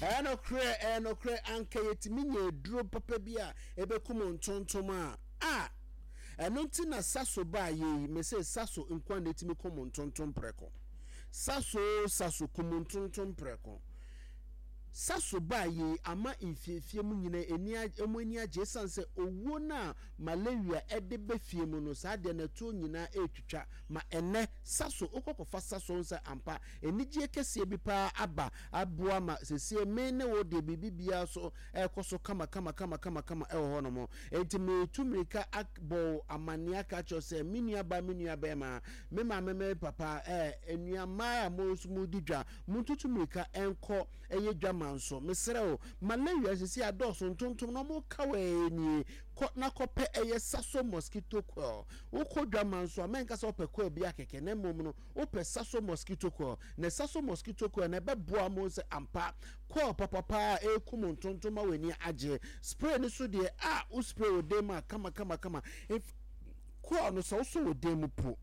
eno kre anka yetimi nya duro papa bi a ebekum ntontom a eno nti na saso ba ye me say saso nkwan etimi kom ntontom preko saso kom ntontom preko saso ba ye ama infiefie mu nyina eni agye sanse owo na malaria ede befie mu no saa de na to nyina etwitwa ma ene saso okokofa saso nsa ampa enigye kese bi pa aba aboa ma sesie me ne wo de bibia so ekoso kama ewo no mo enti me tumirika akbo amania ka cho se menua ba ma me ma me papa enua ma mo sumu didwa muntutumirika enko eye dwa manso mesreo malaria sisi adoso ntontom no mo kawe ni na kope eye saso mosquito coil ukodwa manso amenka so pekwa bi akeke na mom no ope saso mosquito coil na saso mosquito coil na beboa mo se ampa coil papa ekum ntontom aweni age spray ni so de u spray odema kama if coil no so odemu po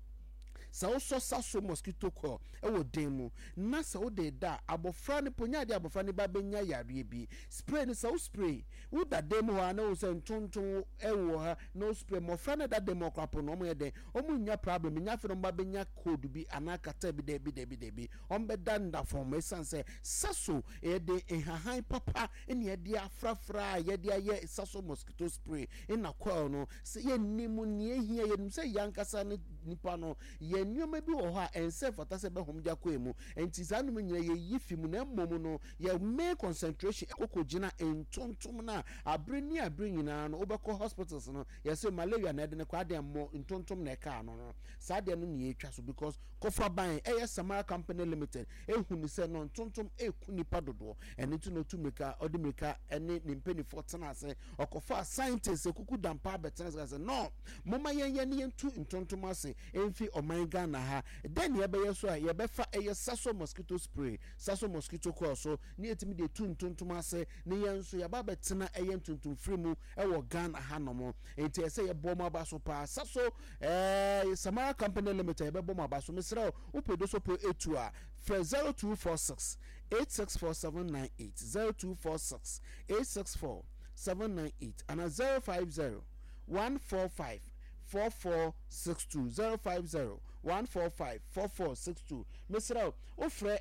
sa so saso mosquito coil wo demu na sa wo de da abofra ne ponya de abofra ne ba benya yare bi spray ne sa wo spray wo da demu ha na wo se ntonton wo ha no spray mofra ne da demu kwapo no mo ye de omu nya problem nya fe no ba benya code bi anakata bi de ombe danda form esanse saso e de ehahan papa ene ye de afrafra ye de ye saso mosquito spray ina coil no se ye nimu ne ehia ye nim se yankasa ne nipa no ye nyoma bi wo ha ense fata se be hom jako emu enti zanum nyina ye yifimu na mmom no ye main concentration ekokogina entontom na abre nyina no obekọ hospitals no ye say malaria na de ne kwa de mo ntontom na eka no sa de no ne etwa so because kofa ban Samara Company Limited ehuni se no ntontom ekunipa dodo eni to no tumika odimika eni nimpeni fortuna ase okofa scientists ekuku dampa betena se no moma yenye ne yentu ntontom ase enfi omanga na ha then ye be so ye be fa saso mosquito spray saso mosquito coil so ne etimi de tuntuntum ase ne yenso ye ba betena ntuntum free mu wo Ghana ha no mo enti ese ye boma ba so pa saso Samara Company Limited ye be boma ba so misra upedo so po etu a 0246 864798 0246 864798 and 050 145 4462 050 145 4462 Mr. Ofre